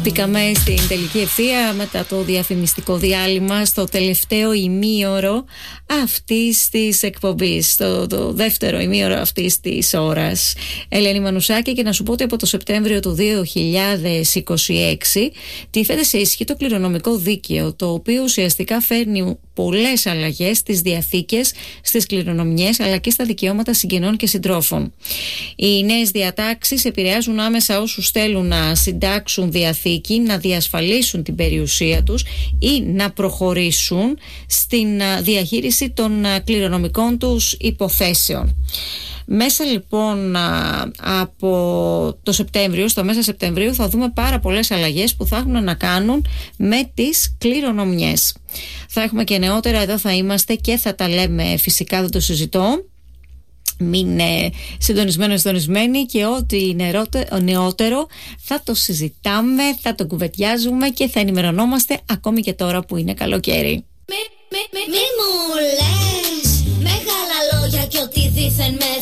Μπήκαμε στην τελική ευθεία μετά το διαφημιστικό διάλειμμα στο τελευταίο ημίωρο αυτής της εκπομπής, το δεύτερο ημίωρο αυτής της ώρας. Ελένη Μανουσάκη, και να σου πω ότι από το Σεπτέμβριο του 2026 τίθεται σε ισχύ το κληρονομικό δίκαιο, το οποίο ουσιαστικά φέρνει πολλές αλλαγές στις διαθήκες, στις κληρονομιές αλλά και στα δικαιώματα συγγενών και συντρόφων. Οι νέες διατάξεις επηρεάζουν άμεσα όσους θέλουν να συντάξουν διαθήκη, να διασφαλίσουν την περιουσία τους ή να προχωρήσουν στην διαχείριση των κληρονομικών τους υποθέσεων. Μέσα λοιπόν από το Σεπτέμβριο, στο μέσα Σεπτεμβρίου, θα δούμε πάρα πολλές αλλαγές που θα έχουν να κάνουν με τις κληρονομιές. Θα έχουμε και νεότερα, εδώ θα είμαστε και θα τα λέμε, φυσικά δεν το συζητώ. Μην συντονισμένοι, και ό,τι νεότερο θα το συζητάμε, θα το κουβεντιάζουμε και θα ενημερωνόμαστε ακόμη και τώρα που είναι καλοκαίρι. Μη μου λες μεγάλα λόγια και ότι δήθεν με